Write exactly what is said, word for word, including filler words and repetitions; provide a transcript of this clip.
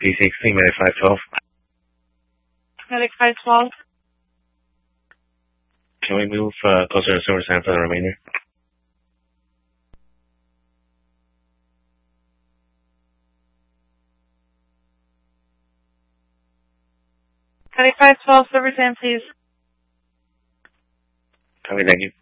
P sixteen, Medic five twelve. Medic five twelve. Can we move uh, closer to Silver Sand for the remainder? Medic five twelve, Silver Sand, please. Copy, thank you.